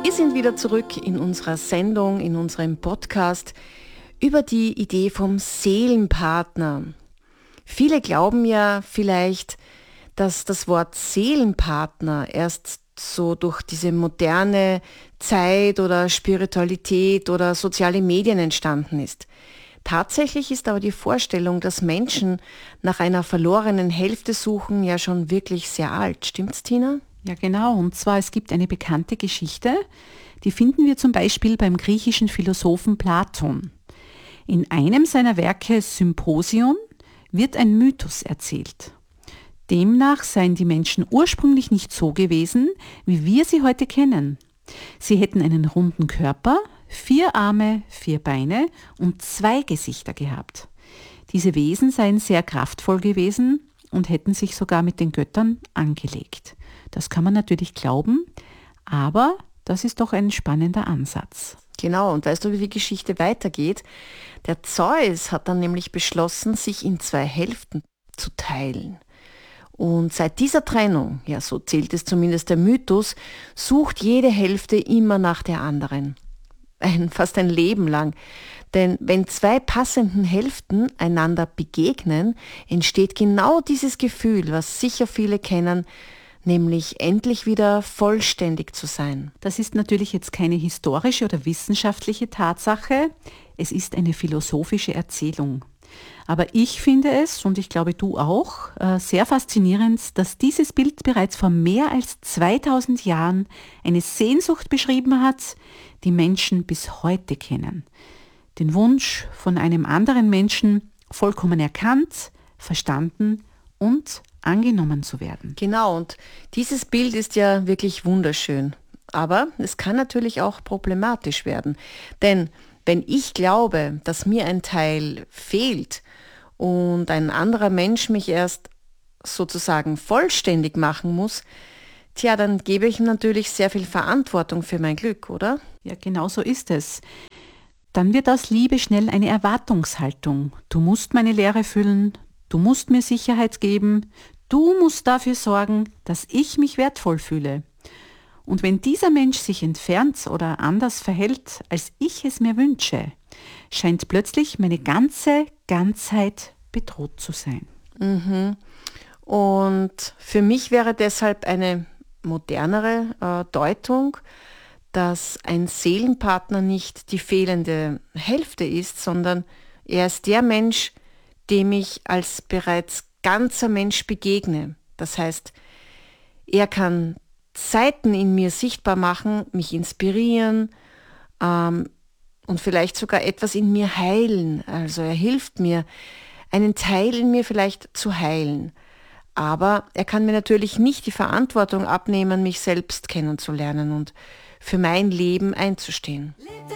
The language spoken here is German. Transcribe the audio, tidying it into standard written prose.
Wir sind wieder zurück in unserer Sendung, in unserem Podcast über die Idee vom Seelenpartner. Viele glauben ja vielleicht, dass das Wort Seelenpartner erst so durch diese moderne Zeit oder Spiritualität oder soziale Medien entstanden ist. Tatsächlich ist aber die Vorstellung, dass Menschen nach einer verlorenen Hälfte suchen, ja schon wirklich sehr alt. Stimmt's, Tina? Ja, genau. Und zwar, es gibt eine bekannte Geschichte, die finden wir zum Beispiel beim griechischen Philosophen Platon. In einem seiner Werke Symposion wird ein Mythos erzählt. Demnach seien die Menschen ursprünglich nicht so gewesen, wie wir sie heute kennen. Sie hätten einen runden Körper, 4 Arme, 4 Beine und 2 Gesichter gehabt. Diese Wesen seien sehr kraftvoll gewesen und hätten sich sogar mit den Göttern angelegt. Das kann man natürlich glauben, aber das ist doch ein spannender Ansatz. Genau, und weißt du, wie die Geschichte weitergeht? Der Zeus hat dann nämlich beschlossen, sich in 2 Hälften zu teilen. Und seit dieser Trennung, ja, so zählt es zumindest der Mythos, sucht jede Hälfte immer nach der anderen. Fast ein Leben lang. Denn wenn 2 passenden Hälften einander begegnen, entsteht genau dieses Gefühl, was sicher viele kennen, nämlich endlich wieder vollständig zu sein. Das ist natürlich jetzt keine historische oder wissenschaftliche Tatsache, es ist eine philosophische Erzählung. Aber ich finde es, und ich glaube du auch, sehr faszinierend, dass dieses Bild bereits vor mehr als 2000 Jahren eine Sehnsucht beschrieben hat, die Menschen bis heute kennen. Den Wunsch von einem anderen Menschen vollkommen erkannt, verstanden und angenommen zu werden. Genau, und dieses Bild ist ja wirklich wunderschön. Aber es kann natürlich auch problematisch werden. Denn wenn ich glaube, dass mir ein Teil fehlt und ein anderer Mensch mich erst sozusagen vollständig machen muss, dann gebe ich ihm natürlich sehr viel Verantwortung für mein Glück, oder? Ja, genau so ist es. Dann wird aus Liebe schnell eine Erwartungshaltung. Du musst meine Leere füllen, du musst mir Sicherheit geben, du musst dafür sorgen, dass ich mich wertvoll fühle. Und wenn dieser Mensch sich entfernt oder anders verhält, als ich es mir wünsche, scheint plötzlich meine ganze Ganzheit bedroht zu sein. Mhm. Und für mich wäre deshalb eine modernere Deutung, dass ein Seelenpartner nicht die fehlende Hälfte ist, sondern er ist der Mensch, dem ich als bereits ganzer Mensch begegne. Das heißt, er kann Seiten in mir sichtbar machen, mich inspirieren und vielleicht sogar etwas in mir heilen. Also er hilft mir, einen Teil in mir vielleicht zu heilen. Aber er kann mir natürlich nicht die Verantwortung abnehmen, mich selbst kennenzulernen und für mein Leben einzustehen.